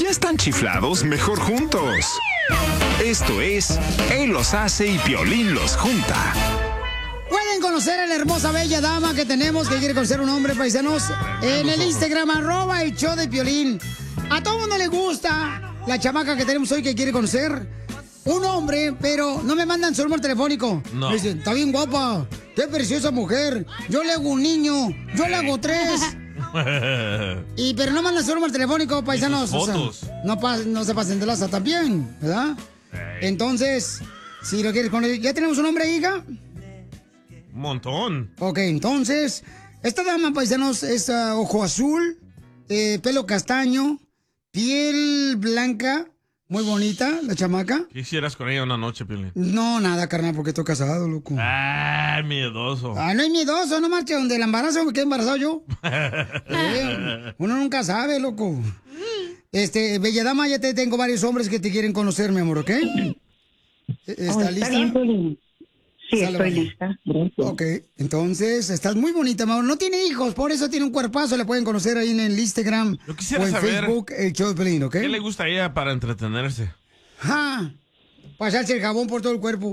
ya están chiflados, mejor juntos. Esto es Él los hace y Piolín los junta. Pueden conocer a la hermosa, bella dama que tenemos, que quiere conocer un hombre, paisanos, en el Instagram, @el show de Piolín. A todo mundo le gusta la chamaca que tenemos hoy que quiere conocer un hombre, pero no me mandan su número telefónico. No. Me dicen, está bien guapa, qué preciosa mujer, yo le hago un niño, yo le hago 3. Pero no mandan su número telefónico, paisanos. Fotos. O sea, no se pasen de laza también, ¿verdad? Entonces, si lo quieres conocer, ¿ya tenemos un hombre, hija? Un montón. Ok, entonces, esta dama, paisanos, es ojo azul, pelo castaño, piel blanca, muy bonita, la chamaca. ¿Qué hicieras con ella una noche, Piolín? No, nada, carnal, porque estoy casado, loco. Ah, miedoso. Ah, no es miedoso, no marche, donde el embarazo me quedé embarazado yo. Uno nunca sabe, loco. Bella dama, ya te tengo varios hombres que te quieren conocer, mi amor, ¿ok? ¿Está lista? Bien, Piolín. Sí, estoy lista. Gracias. Ok, entonces, estás muy bonita, mi amor. No tiene hijos, por eso tiene un cuerpazo. Le pueden conocer ahí en el Instagram Yo quisiera o en saber Facebook, el show de Piolín, ¿ok? ¿Qué le gusta a ella para entretenerse? ¡Ja! Pasarse el jabón por todo el cuerpo.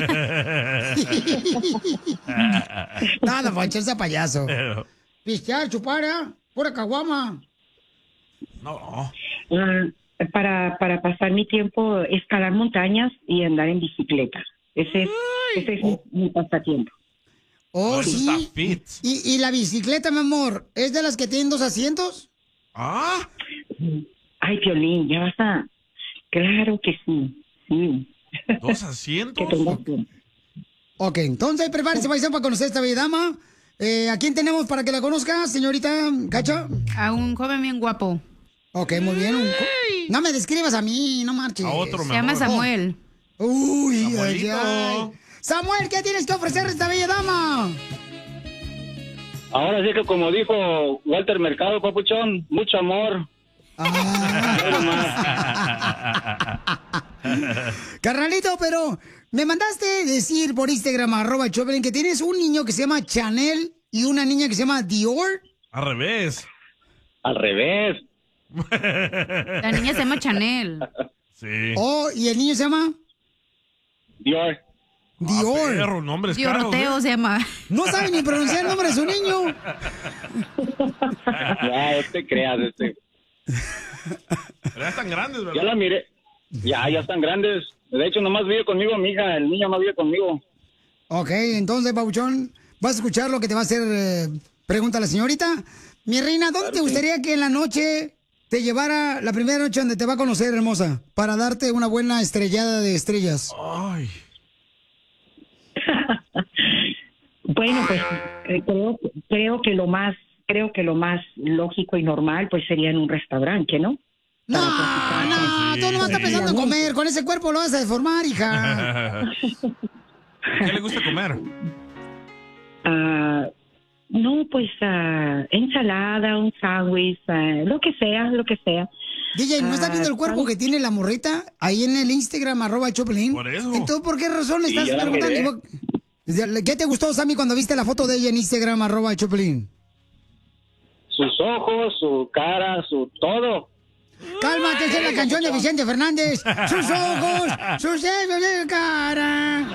Nada, para echarse a payaso. Pistear, chupar, pura caguama. No. Para pasar mi tiempo, escalar montañas y andar en bicicleta. Ese es mi pasatiempo. Oh, Eso sí. está fit. ¿Y la bicicleta, mi amor, es de las que tienen 2 asientos? Ah. Ay, Piolín, ya vas a... Claro que sí. Sí. 2 asientos. Que tengas tiempo. Ok, entonces prepárese, paisano, para conocer a esta bella dama. ¿A quién tenemos para que la conozca, señorita Cacha? A un joven bien guapo. Ok, muy bien. No me describas a mí, no marches. A otro, Se llama Samuel. Uy, ay, Samuelito. ay. Samuel, ¿qué tienes que ofrecer a esta bella dama? Ahora sí que como dijo Walter Mercado, papuchón, mucho amor. Carnalito, pero me mandaste decir por Instagram, @Choplin, que tienes un niño que se llama Chanel y una niña que se llama Dior. Al revés. Al revés. La niña se llama Chanel. Sí. Oh, ¿y el niño se llama? Dior. Dior. Perro, nombres caros. Dioroteo se llama. No sabe ni pronunciar el nombre de su niño. Ya, creas, Pero ya están grandes, ¿verdad? Ya la miré. Ya están grandes. De hecho, nomás vive conmigo mi hija. El niño no vive conmigo. Ok, entonces, Pabuchón, vas a escuchar lo que te va a hacer pregunta la señorita. Mi reina, ¿dónde te gustaría que en la noche te llevara la primera noche donde te va a conocer, hermosa? Para darte una buena estrellada de estrellas. Ay. Bueno, pues creo que lo más lógico y normal pues sería en un restaurante, ¿no? No, tú no estás pensando en comer. Con ese cuerpo lo vas a deformar, hija. ¿Qué le gusta comer? No, pues ensalada, un sándwich, lo que sea. DJ, ¿no estás viendo el cuerpo que tiene la morrita ahí en el Instagram, @Choplin? Por eso. Entonces, ¿por qué razón le Sí, estás ya la preguntando? ¿Qué te gustó, Sammy, cuando viste la foto de ella en Instagram, @Choplin? Sus ojos, su cara, su todo. Cálmate, esa es la canción de Vicente Fernández. Sus ojos, sus dedos de cara.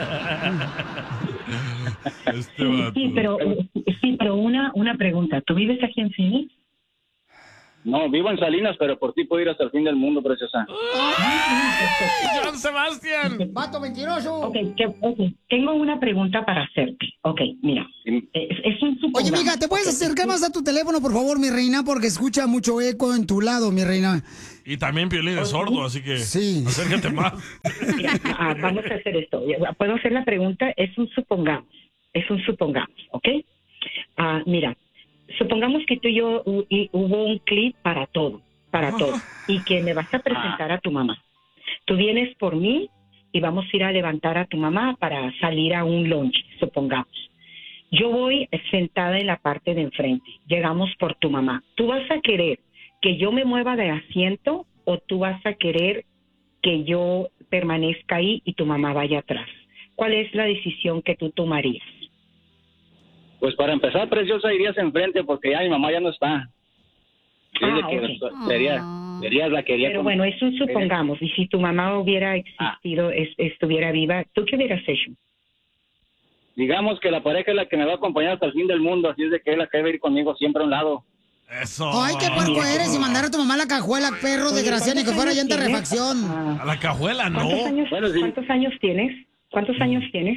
Sí, pero una pregunta. ¿Tú vives aquí en Phoenix? No, vivo en Salinas, pero por ti puedo ir hasta el fin del mundo, preciosa. ¡John Sebastián! ¡Vato mentiroso! Ok, tengo una pregunta para hacerte. Ok, mira. Es un Oye, mija, ¿te puedes acercar más a tu teléfono, por favor, mi reina? Porque escucha mucho eco en tu lado, mi reina. Y también Piolín es sordo, así que sí. Acércate más. Mira, vamos a hacer esto. ¿Puedo hacer la pregunta? Es un supongamos, ¿ok? Mira, supongamos que tú y yo hubo un clip para todo, y que me vas a presentar a tu mamá. Tú vienes por mí y vamos a ir a levantar a tu mamá para salir a un lunch, supongamos. Yo voy sentada en la parte de enfrente, llegamos por tu mamá. ¿Tú vas a querer que yo me mueva de asiento o tú vas a querer que yo permanezca ahí y tu mamá vaya atrás? ¿Cuál es la decisión que tú tomarías? Pues para empezar, preciosa, irías enfrente porque ya mi mamá ya no está. Okay. La quería. Pero bueno, eso supongamos. Y si tu mamá hubiera existido, estuviera viva, ¿tú qué hubieras hecho? Digamos que la pareja es la que me va a acompañar hasta el fin del mundo, así es de que es la que debe ir conmigo siempre a un lado. Eso. Ay, qué puerco eres y mandar a tu mamá a la cajuela, perro desgraciado, ni que fuera llanta de refacción. A la cajuela, no. ¿Cuántos años tienes? ¿Cuántos años tienes?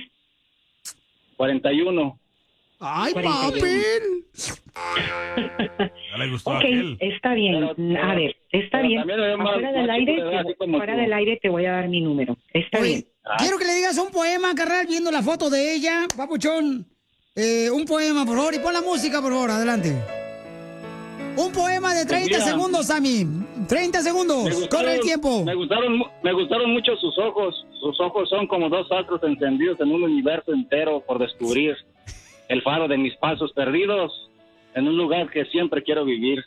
41. Ay, 41. papi. Ya le gustó Ok, aquel. está bien. A ver, está bien. Fuera del aire te voy a dar mi número. Está Oye, bien. quiero que le digas un poema, carnal, viendo la foto de ella, papuchón. Un poema, por favor, y pon la música, por favor, adelante. Un poema de 30 segundos, Sammy. 30 segundos. Corre el tiempo. Me gustaron mucho sus ojos. Sus ojos son como dos astros encendidos en un universo entero por descubrir. El faro de mis pasos perdidos en un lugar que siempre quiero vivir.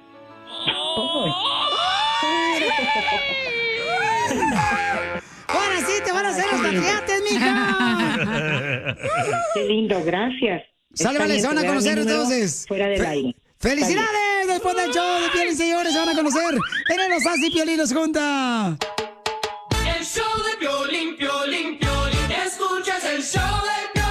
Ahora sí te van a hacer los taquiates, mija. Qué lindo, gracias. Sale, vale, se van a conocer entonces. Fuera del aire. ¡Felicidades! Después del show de Piolín, señores, se van a conocer. En Los Así Piolín los junta. El show de Piolín, Piolín, Piolín. Escuchas el show de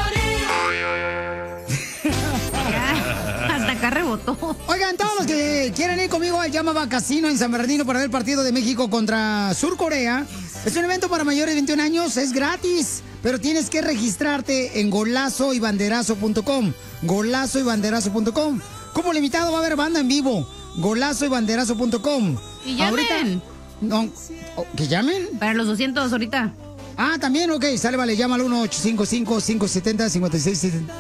Piolín. Hasta acá rebotó. Oigan, todos los que quieren ir conmigo al Llama Casino en San Bernardino para ver el partido de México contra Sur Corea. Es un evento para mayores de 21 años, es gratis, pero tienes que registrarte en golazoybanderazo.com. Golazoybanderazo.com. Como limitado va a haber banda en vivo. Golazoybanderazo.com. Y llamen. Ahorita, no, ¿que llamen? Para los 200 ahorita. Ah, también, ok, sale, vale, llama al 1-855-570-5670.